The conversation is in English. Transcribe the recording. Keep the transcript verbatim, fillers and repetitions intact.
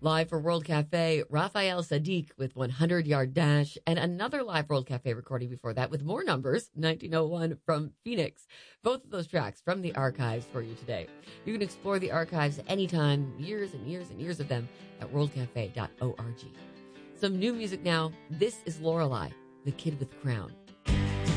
Live for World Cafe, Raphael Sadiq with one hundred Yard Dash, and another live World Cafe recording before that with more numbers, nineteen oh one from Phoenix. Both of those tracks from the archives for you today. You can explore the archives anytime, years and years and years of them, at world cafe dot org. Some new music now. This is Lorelei, the Kid with the Crown.